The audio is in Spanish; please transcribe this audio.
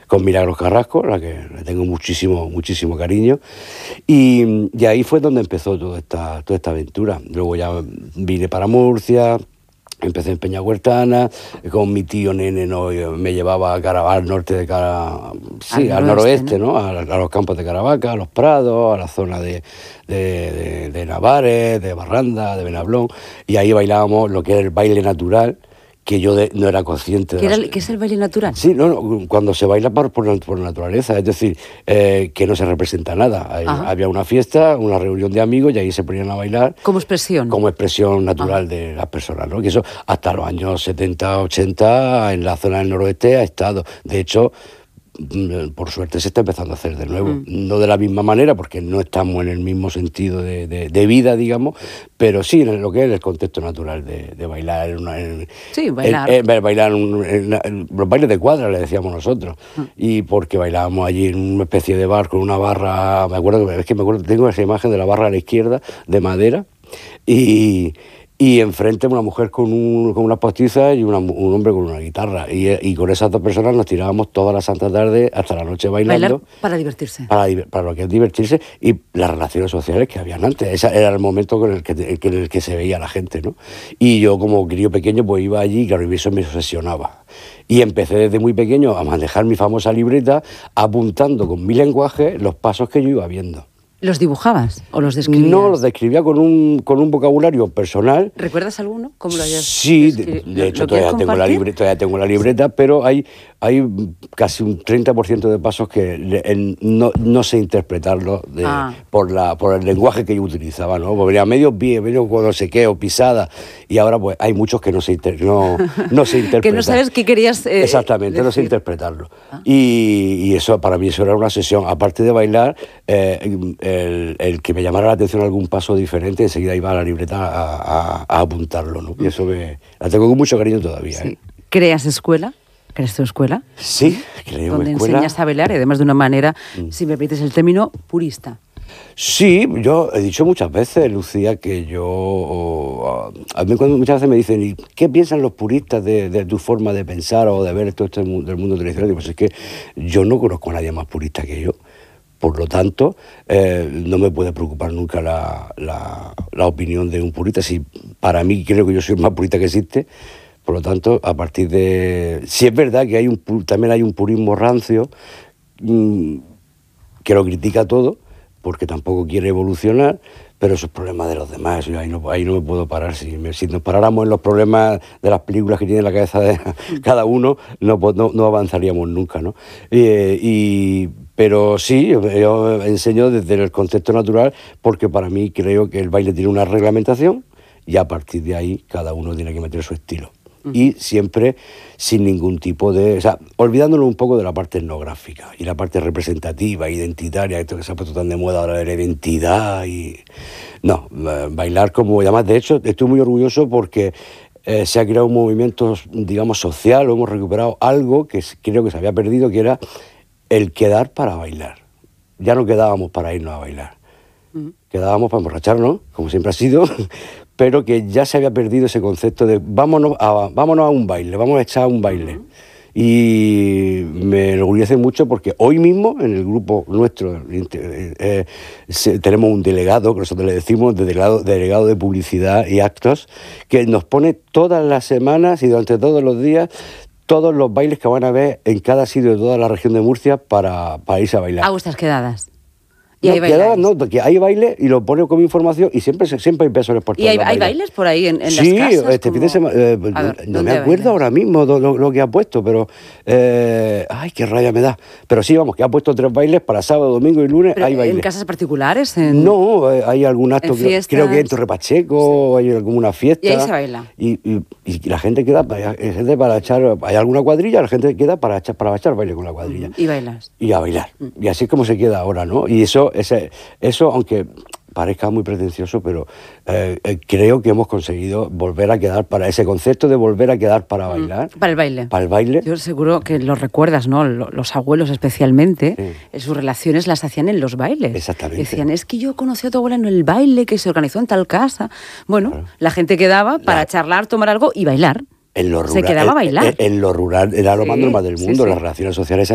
con Milagros Carrasco, a la que le tengo muchísimo cariño, y ahí fue donde empezó toda esta aventura. Luego ya vine para Murcia, empecé en Peñahuertana, con mi tío Nene me llevaba al norte al noroeste, ¿no? A los campos de Caravaca, a los Prados, a la zona de Navares, de Barranda, de Benablón, y ahí bailábamos lo que era el baile natural, que yo no era consciente de... ¿Qué es el baile natural? Sí, no, cuando se baila por naturaleza, es decir, que no se representa nada. Había una fiesta, una reunión de amigos y ahí se ponían a bailar. ¿Como expresión? Como expresión natural de las personas, ¿no? Que eso hasta los años 70, 80 en la zona del noroeste ha estado. De hecho, por suerte se está empezando a hacer de nuevo. No de la misma manera, porque no estamos en el mismo sentido de vida, digamos, pero sí en lo que es el contexto natural de bailar. Bailar los bailes de cuadra, le decíamos nosotros. Y porque bailábamos allí en una especie de bar con una barra, me acuerdo, tengo esa imagen de la barra a la izquierda, de madera, y enfrente una mujer con unas postizas y un hombre con una guitarra. Y con esas dos personas nos tirábamos toda la santa tarde hasta la noche bailando. Bailar para divertirse. Para lo que es divertirse y las relaciones sociales que habían antes. Ese era el momento en el que se veía la gente, ¿no? Y yo como crío pequeño pues iba allí y claro, y eso me obsesionaba. Y empecé desde muy pequeño a manejar mi famosa libreta apuntando con mi lenguaje los pasos que yo iba viendo. ¿Los dibujabas o los describías? No, los describía con un vocabulario personal. ¿Recuerdas alguno? ¿Cómo lo hayas Sí, de hecho todavía tengo la libreta, pero hay casi un 30% de pasos que no sé interpretarlos por el lenguaje que yo utilizaba, ¿no? Porque venía medio pie, medio no sé qué, o pisada, y ahora pues hay muchos que no sé interpretar. Que no sabes qué querías Exactamente, decir. No sé interpretarlo. Y eso, para mí eso era una sesión, aparte de bailar, el que me llamara la atención algún paso diferente, enseguida iba a la libreta a apuntarlo, ¿no? Y eso la tengo con mucho cariño todavía. Sí. ¿Creas escuela? ¿Crees tu escuela? Sí, creo donde escuela. Enseñas a bailar y además de una manera, si me permites el término, purista. Sí, yo he dicho muchas veces, Lucía, que a mí muchas veces me dicen, ¿y qué piensan los puristas de tu forma de pensar o de ver todo esto del mundo tradicional? Pues es que yo no conozco a nadie más purista que yo. Por lo tanto, no me puede preocupar nunca la opinión de un purista. Si para mí creo que yo soy el más purista que existe. Por lo tanto, a partir de... Sí es verdad que también hay un purismo rancio que lo critica todo, porque tampoco quiere evolucionar, pero eso es problema de los demás. Yo ahí no me puedo parar. Si nos paráramos en los problemas de las películas que tiene en la cabeza de cada uno, no avanzaríamos nunca, ¿no? Pero sí, yo enseño desde el contexto natural, porque para mí creo que el baile tiene una reglamentación y a partir de ahí cada uno tiene que meter su estilo. Y siempre sin ningún tipo de... O sea, olvidándonos un poco de la parte etnográfica y la parte representativa, identitaria, esto que se ha puesto tan de moda ahora de la identidad y... No, bailar como... Además, de hecho, estoy muy orgulloso porque se ha creado un movimiento, digamos, social, o hemos recuperado algo que creo que se había perdido, que era el quedar para bailar. Ya no quedábamos para irnos a bailar. Quedábamos para emborracharnos, como siempre ha sido, pero que ya se había perdido ese concepto de vámonos a un baile, vamos a echar un baile. Y me enorgullece mucho porque hoy mismo en el grupo nuestro tenemos un delegado, que nosotros le decimos delegado de publicidad y actos, que nos pone todas las semanas y durante todos los días todos los bailes que van a ver en cada sitio de toda la región de Murcia para irse a bailar. ¿A vuestras quedadas? ¿Y que hay baile y lo pone como información y siempre hay personas por todos. ¿Y hay bailes por ahí en las casas? Sí, este fin de semana, no me acuerdo ahora mismo lo que ha puesto, pero ay, qué raya me da. Pero sí, vamos, que ha puesto 3 bailes para sábado, domingo y lunes. Hay bailes. ¿En casas particulares? No, hay algún acto, creo que en Torre Pacheco, sí. Hay alguna fiesta. Y ahí se baila. Y la gente queda para echar, hay alguna cuadrilla, la gente queda para echar baile con la cuadrilla. Y bailas. Y a bailar. Y así es como se queda ahora, ¿no? Y eso, aunque parezca muy pretencioso, pero creo que hemos conseguido volver a quedar para ese concepto de volver a quedar para bailar. Para el baile. Para el baile. Yo seguro que lo recuerdas, ¿no? Los abuelos especialmente, sus relaciones las hacían en los bailes. Exactamente. Decían, es que yo conocí a tu abuela en el baile que se organizó en tal casa. Bueno, claro. La gente quedaba para charlar, tomar algo y bailar. En lo rural, se quedaba a bailar. En lo rural era lo más normal del mundo, las relaciones sociales